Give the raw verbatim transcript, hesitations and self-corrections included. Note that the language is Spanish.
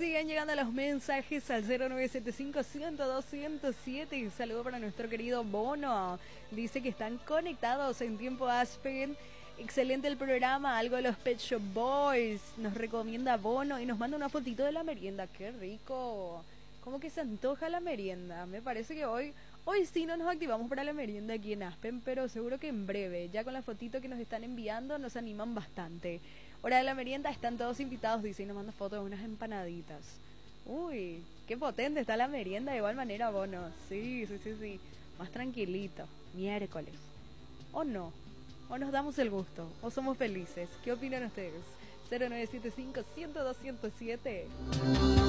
siguen llegando los mensajes al cero nueve siete cinco, uno cero dos, uno cero siete. Un saludo para nuestro querido Bono. Dice que están conectados en tiempo Aspen. Excelente el programa, algo de los Pet Shop Boys. Nos recomienda Bono y nos manda una fotito de la merienda. ¡Qué rico! Como que se antoja la merienda. Me parece que hoy, hoy sí no nos activamos para la merienda aquí en Aspen, pero seguro que en breve, ya con la fotito que nos están enviando, nos animan bastante. Hora de la merienda, están todos invitados, dice, y nos manda fotos de unas empanaditas. Uy, qué potente está la merienda, de igual manera, Bono. Sí, sí, sí, sí. Más tranquilito, miércoles. ¿O no? ¿O nos damos el gusto? ¿O somos felices? ¿Qué opinan ustedes? cero nueve siete cinco, uno cero dos, uno cero siete.